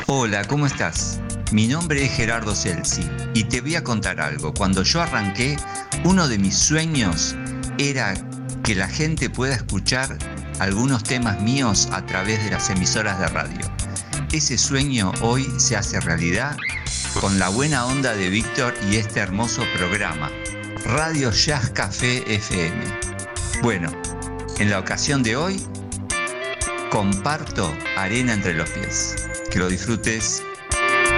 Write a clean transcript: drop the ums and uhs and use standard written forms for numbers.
Hola, ¿cómo estás? Mi nombre es Gerardo Celsi y te voy a contar algo. Cuando yo arranqué, uno de mis sueños era que la gente pueda escuchar algunos temas míos a través de las emisoras de radio. Ese sueño hoy se hace realidad con la buena onda de Víctor y este hermoso programa, Radio Jazz Café FM. Bueno, en la ocasión de hoy, comparto Arena entre los pies. Que lo disfrutes